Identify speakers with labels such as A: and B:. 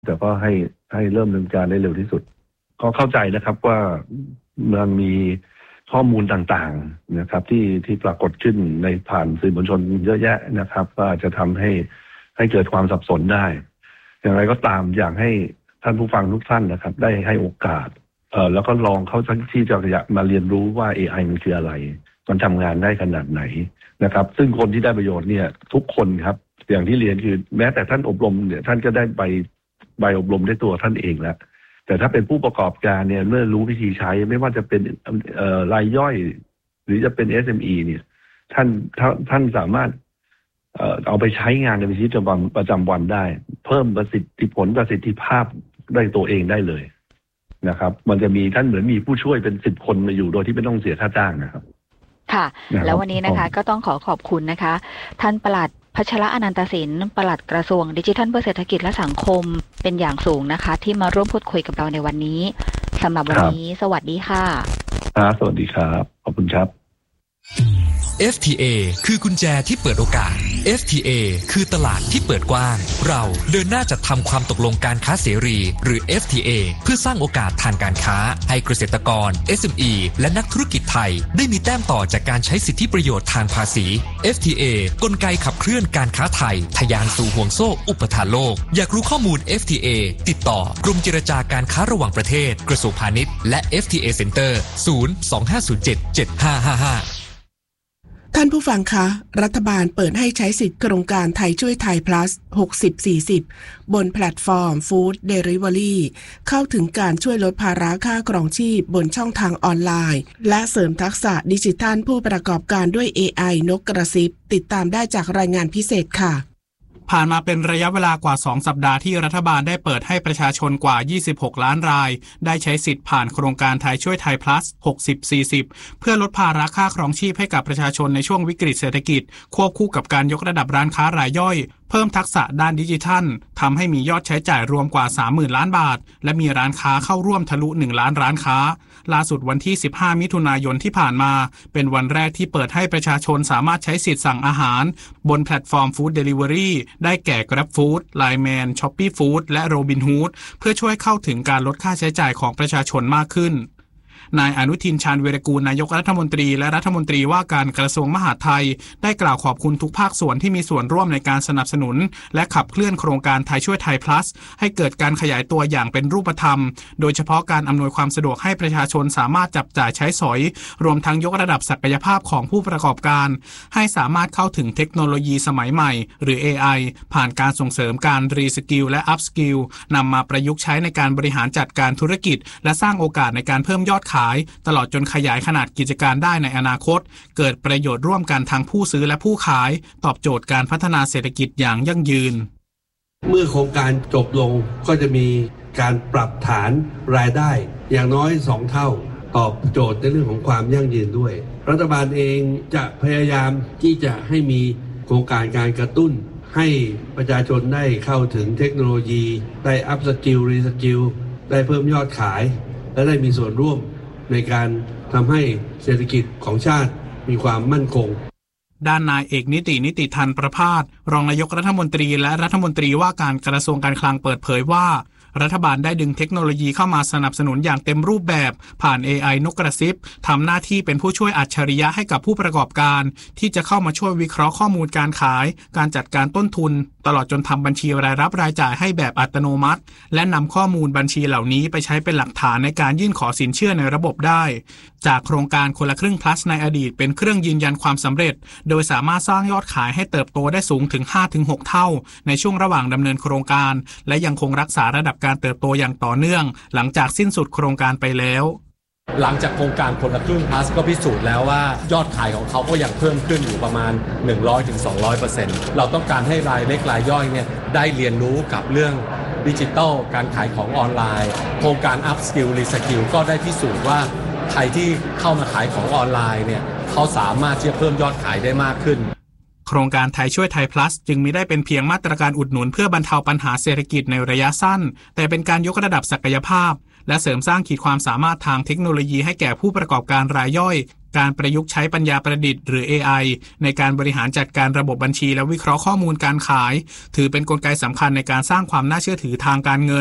A: แต่ก็ให้เริ่มดำเนินการได้เร็วที่สุดก็เข้าใจนะครับว่ามันมีข้อมูลต่างๆนะครับที่ปรากฏขึ้นในผ่านสื่อมวลชนเยอะแยะนะครับก็จะทำให้เกิดความสับสนได้อย่างไรก็ตามอยากให้ท่านผู้ฟังทุกท่านนะครับได้ให้โอกาสแล้วก็ลองเขาที่จะมาเรียนรู้ว่า AI มันคืออะไรมันทำงานได้ขนาดไหนนะครับซึ่งคนที่ได้ประโยชน์เนี่ยทุกคนครับอย่างที่เรียนคือแม้แต่ท่านอบรมเนี่ยท่านก็ได้ใบอบรมได้ตัวท่านเองแล้วแต่ถ้าเป็นผู้ประกอบการเนี่ยเมื่อรู้วิธีใช้ไม่ว่าจะเป็นรายย่อยหรือจะเป็น SME เนี่ยท่านสามารถเอาไปใช้งานในชีวิตประจำวันได้เพิ่มประสิทธิภาพได้ตัวเองได้เลยนะครับมันจะมีท่านเหมือนมีผู้ช่วยเป็น10 คนมาอยู่โดยที่ไม่ต้องเสียค่าจ้างนะครับ
B: ค่ะแล้ววันนี้นะคะก็ต้องขอบคุณนะคะท่านปลัดพัชระอนันตศิลป์ปลัดกระทรวงดิจิทัลเพื่อเศรษฐกิจและสังคมเป็นอย่างสูงนะคะที่มาร่วมพูดคุยกับเราในวันนี้สำหรับวันนี้สวัสดีค่ะ
A: สวัสดีครับขอบคุณครับ
C: FTA คือกุญแจที่เปิดโอกาส FTA คือตลาดที่เปิดกว้างเราเดินหน้าจัดทำความตกลงการค้าเสรีหรือ FTA เพื่อสร้างโอกาสทางการค้าให้เกษตรกร SME และนักธุรกิจไทยได้มีแต้มต่อจากการใช้สิทธิประโยชน์ทางภาษี FTA กลไกขับเคลื่อนการค้าไทยทะยานสู่ห่วงโซ่อุปทานโลกอยากรู้ข้อมูล FTA ติดต่อกรมเจรจาการค้าระหว่างประเทศกระทรวงพาณิชย์และ FTA Center 025077555
D: ท่านผู้ฟังคะรัฐบาลเปิดให้ใช้สิทธิโครงการไทยช่วยไทย plus 60-40 บนแพลตฟอร์ม Food Delivery เข้าถึงการช่วยลดภาระค่าครองชีพบนช่องทางออนไลน์และเสริมทักษะดิจิทัลผู้ประกอบการด้วย AI นกกระซิบติดตามได้จากรายงานพิเศษค่ะ
E: ผ่านมาเป็นระยะเวลากว่า2สัปดาห์ที่รัฐบาลได้เปิดให้ประชาชนกว่า26ล้านรายได้ใช้สิทธิ์ผ่านโครงการไทยช่วยไทย plus 60-40 เพื่อลดภาระค่าครองชีพให้กับประชาชนในช่วงวิกฤตเศรษฐกิจควบคู่กับการยกระดับร้านค้ารายย่อยเพิ่มทักษะด้านดิจิทัลทำให้มียอดใช้จ่ายรวมกว่า 30,000 ล้านบาทและมีร้านค้าเข้าร่วมทะลุ1ล้านร้านค้าล่าสุดวันที่15มิถุนายนที่ผ่านมาเป็นวันแรกที่เปิดให้ประชาชนสามารถใช้สิทธิ์สั่งอาหารบนแพลตฟอร์ม Food Delivery ได้แก่ Grab Food, Line Man, Shopee Food และ Robinhood เพื่อช่วยเข้าถึงการลดค่าใช้จ่ายของประชาชนมากขึ้นนายอนุทินชาญวีรกูลนายกรัฐมนตรีและรัฐมนตรีว่าการกระทรวงมหาดไทยได้กล่าวขอบคุณทุกภาคส่วนที่มีส่วนร่วมในการสนับสนุนและขับเคลื่อนโครงการไทยช่วยไทย plus ให้เกิดการขยายตัวอย่างเป็นรูปธรรมโดยเฉพาะการอำนวยความสะดวกให้ประชาชนสามารถจับจ่ายใช้สอยรวมทั้งยกระดับศักยภาพของผู้ประกอบการให้สามารถเข้าถึงเทคโนโลยีสมัยใหม่หรือ AI ผ่านการส่งเสริมการรีสกิลและอัพสกิลนำมาประยุกต์ใช้ในการบริหารจัดการธุรกิจและสร้างโอกาสในการเพิ่มยอดขายตลอดจนขยายขนาดกิจการได้ในอนาคตเกิดประโยชน์ร่วมกันทั้งผู้ซื้อและผู้ขายตอบโจทย์การพัฒนาเศรษฐกิจอย่างยั่งยืน
F: เมื่อโครงการจบลงก็จะมีการปรับฐานรายได้อย่างน้อย2 เท่าตอบโจทย์ในเรื่องของความยั่งยืนด้วยรัฐบาลเองจะพยายามที่จะให้มีโครงการการกระตุ้นให้ประชาชนได้เข้าถึงเทคโนโลยีได้อัพสกิลรีสกิลได้เพิ่มยอดขายและได้มีส่วนร่วมในการทำให้เศรษฐกิจของชาติมีความมั่นคง
E: ด้านนายเอกนิติทันประภาสรองนายกรัฐมนตรีและรัฐมนตรีว่าการกระทรวงการคลังเปิดเผยว่ารัฐบาลได้ดึงเทคโนโลยีเข้ามาสนับสนุนอย่างเต็มรูปแบบผ่าน AI นกกระซิบทำหน้าที่เป็นผู้ช่วยอัจฉริยะให้กับผู้ประกอบการที่จะเข้ามาช่วยวิเคราะห์ข้อมูลการขายการจัดการต้นทุนตลอดจนทำบัญชีรายรับรายจ่ายให้แบบอัตโนมัติและนำข้อมูลบัญชีเหล่านี้ไปใช้เป็นหลักฐานในการยื่นขอสินเชื่อในระบบได้จากโครงการคนละครึ่ง plus ในอดีตเป็นเครื่องยืนยันความสำเร็จโดยสามารถสร้างยอดขายให้เติบโตได้สูงถึง 5-6 เท่าในช่วงระหว่างดำเนินโครงการและยังคงรักษาระดับการเติบโตอย่างต่อเนื่องหลังจากสิ้นสุดโครงการไปแล้ว
G: หลังจากโครงการคนละครึ่ง plus ก็พิสูจน์แล้วว่ายอดขายของเขาก็ยังเพิ่มขึ้นอยู่ประมาณ 100-200% เราต้องการให้รายเล็กรายย่อยเนี่ยได้เรียนรู้กับเรื่องดิจิทัลการขายของออนไลน์โครงการ up skill re skill ก็ได้พิสูจน์ว่าใครที่เข้ามาขายของออนไลน์เนี่ยเขาสามารถที่จะเพิ่มยอดขายได้มากขึ้น
E: โครงการไทยช่วยไทย plus จึงมิได้เป็นเพียงมาตรการอุดหนุนเพื่อบรรเทาปัญหาเศรษฐกิจในระยะสั้นแต่เป็นการยกระดับศักยภาพและเสริมสร้างขีดความสามารถทางเทคโนโลยีให้แก่ผู้ประกอบการรายย่อยการประยุกต์ใช้ปัญญาประดิษฐ์หรือ AI ในการบริหารจัดการระบบบัญชีและวิเคราะห์ข้อมูลการขายถือเป็นกลไกสำคัญในการสร้างความน่าเชื่อถือทางการเงิน